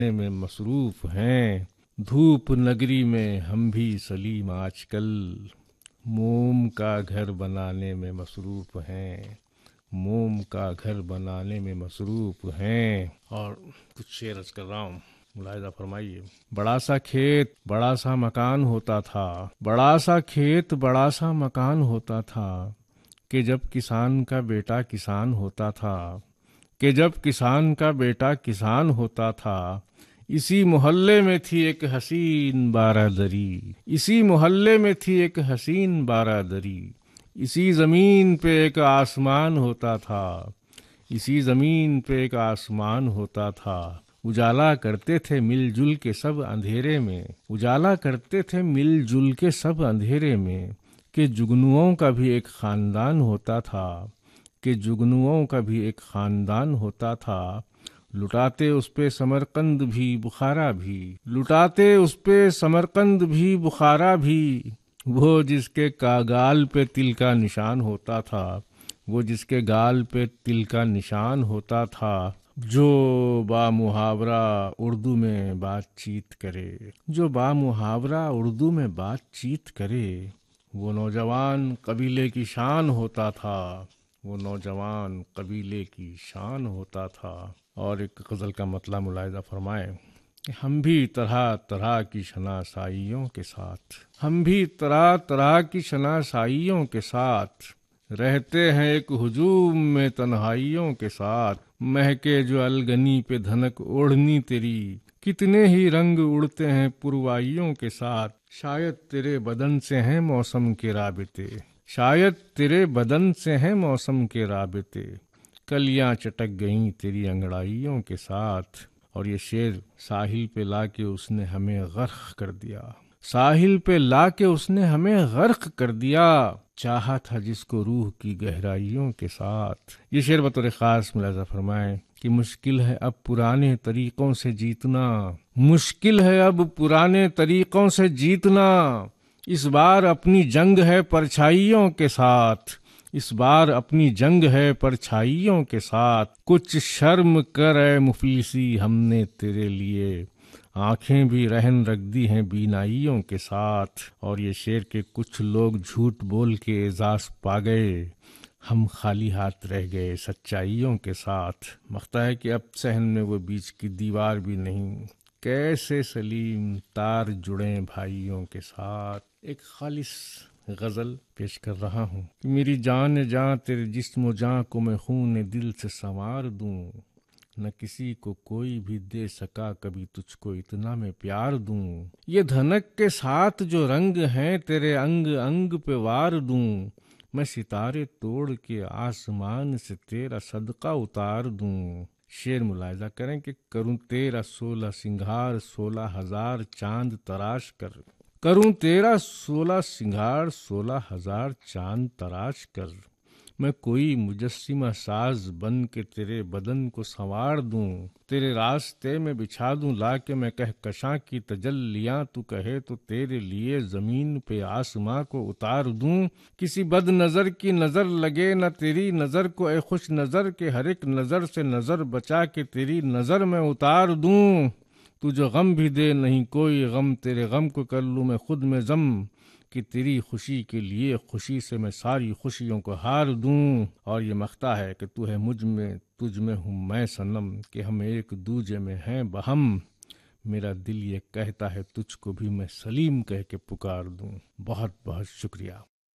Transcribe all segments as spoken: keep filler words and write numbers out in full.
میں مصروف ہیں، دھوپ نگری میں ہم بھی سلیم آج کل موم کا گھر بنانے میں مصروف ہیں، موم کا گھر بنانے میں مصروف ہیں۔ اور کچھ شعر عرض کر رہا ہوں، ملاحظہ فرمائیے۔ بڑا سا کھیت بڑا سا مکان ہوتا تھا، بڑا سا کھیت بڑا سا مکان ہوتا تھا، کہ جب کسان کا بیٹا کسان ہوتا تھا، کہ جب کسان کا بیٹا کسان ہوتا تھا۔ اسی محلے میں تھی ایک حسین بارادری، اسی محلے میں تھی ایک حسین بارادری، اسی زمین پہ ایک آسمان ہوتا تھا، اسی زمین پہ ایک آسمان ہوتا تھا۔ اجالا کرتے تھے مل جل کے سب اندھیرے میں، اجالا کرتے تھے مل جل کے سب اندھیرے میں، کہ جگنوؤں کا بھی ایک خاندان ہوتا تھا، کہ جگنوؤں کا بھی ایک خاندان ہوتا تھا۔ لٹاتے اس پہ سمرقند بھی بخارا بھی، لٹاتے اس پہ سمرقند بھی بخارا بھی، وہ جس کے گال پہ تل کا نشان ہوتا تھا، وہ جس کے گال پہ تل کا نشان ہوتا تھا۔ جو با محاورہ اردو میں بات چیت کرے، جو با محاورہ اردو میں بات چیت کرے، وہ نوجوان قبیلے کی شان ہوتا تھا، وہ نوجوان قبیلے کی شان ہوتا تھا۔ اور ایک غزل کا مطلب ملاحظہ فرمائیں کہ ہم بھی طرح طرح کی شناسائیوں کے ساتھ، ہم بھی طرح طرح کی شناسائیوں کے ساتھ رہتے ہیں ایک ہجوم میں تنہائیوں کے ساتھ۔ مہکے جو الگنی پہ دھنک اوڑھنی تیری، کتنے ہی رنگ اڑتے ہیں پروائیوں کے ساتھ۔ شاید تیرے بدن سے ہیں موسم کے رابطے، شاید تیرے بدن سے ہیں موسم کے رابطے، کلیاں چٹک گئیں تیری انگڑائیوں کے ساتھ۔ اور یہ شعر ساحل پہ لا کے اس نے ہمیں غرق کر دیا، ساحل پہ لا کے اس نے ہمیں غرق کر دیا، چاہا تھا جس کو روح کی گہرائیوں کے ساتھ۔ یہ شعر بطور خاص ملاحظہ فرمائیں کہ مشکل ہے اب پرانے طریقوں سے جیتنا، مشکل ہے اب پرانے طریقوں سے جیتنا، اس بار اپنی جنگ ہے پرچھائیوں کے ساتھ، اس بار اپنی جنگ ہے پرچھائیوں کے ساتھ۔ کچھ شرم کر اے مفلسی ہم نے تیرے لیے آنکھیں بھی رہن رکھ دی ہیں بینائیوں کے ساتھ۔ اور یہ شعر کہ کچھ لوگ جھوٹ بول کے اعزاز پا گئے، ہم خالی ہاتھ رہ گئے سچائیوں کے ساتھ۔ مختہ ہے کہ اب صحن میں وہ بیچ کی دیوار بھی نہیں، کیسے سلیم تار جڑیں بھائیوں کے ساتھ۔ ایک خالص غزل پیش کر رہا ہوں کہ میری جان جاں تیرے جسم و جاں کو میں خون دل سے سنوار دوں، نہ کسی کو کوئی بھی دے سکا کبھی تجھ کو اتنا میں پیار دوں، یہ دھنک کے ساتھ جو رنگ ہیں تیرے انگ انگ پہ وار دوں، میں ستارے توڑ کے آسمان سے تیرا صدقہ اتار دوں۔ شعر ملاحظہ کریں کہ کروں تیرا سولہ سنگھار سولہ ہزار چاند تراش کر، کروں تیرا سولہ سنگھار سولہ ہزار چاند تراش کر، میں کوئی مجسمہ ساز بن کے تیرے بدن کو سنوار دوں، تیرے راستے میں بچھا دوں لا کے میں کہکشاں کی تجلیاں، تو کہے تو تیرے لیے زمین پہ آسماں کو اتار دوں، کسی بد نظر کی نظر لگے نہ تیری نظر کو اے خوش نظر، کے ہر ایک نظر سے نظر بچا کے تیری نظر میں اتار دوں، تو جو غم بھی دے نہیں کوئی غم، تیرے غم کو کر لوں میں خود میں ضم، کہ تیری خوشی کے لیے خوشی سے میں ساری خوشیوں کو ہار دوں۔ اور یہ مختہ ہے کہ تو ہے مجھ میں تجھ میں ہوں میں صنم، کہ ہم ایک دوجے میں ہیں بہم، میرا دل یہ کہتا ہے تجھ کو بھی میں سلیم کہہ کے پکار دوں۔ بہت بہت شکریہ۔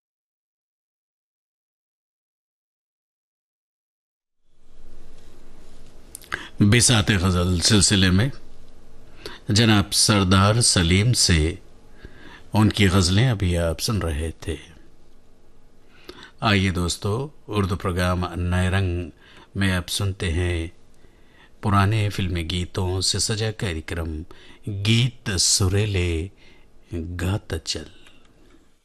بساط غزل سلسلے میں جناب سردار سلیم سے ان کی غزلیں ابھی آپ سن رہے تھے۔ آئیے دوستو، اردو پروگرام نئے رنگ میں اب سنتے ہیں پرانے فلمی گیتوں سے سجا کریکرم، گیت سریلے گاتا چل۔